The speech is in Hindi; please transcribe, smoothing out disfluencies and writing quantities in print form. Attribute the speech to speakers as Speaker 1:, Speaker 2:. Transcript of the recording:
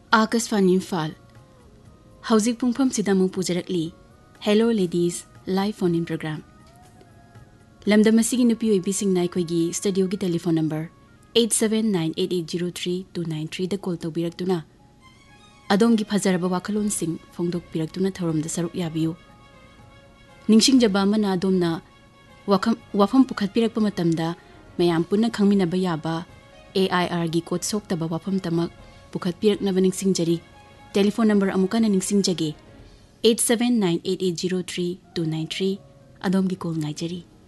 Speaker 1: Akashvani Imphal हौजिक पुंगफम सिदामु पुजरकली hello ladies live phone in programme लमदमसिगी नुपी ओइबिसिंग नाइ खोइगी स्टूडियो की टेलीफोन नंबर 8798803293 द कॉल तौबिरक्तुना अदोमगी फजरब वाखलोनसिंग फोंदोकपिरक्तुना थौरमदा सरुक याबियु निंगसिंगजबा मना अदोमना वाफम पुखतपिरक्प मतमदा मयाम पुन्ना खंगमिनबा याबा AIR गी code सोक्तबा वाफम तमक पुखतपिरक्नबा निंगसिंगजरी telephone number अमुकना निंगसिंगजगे 8798803293 अदोमगी call ngaijari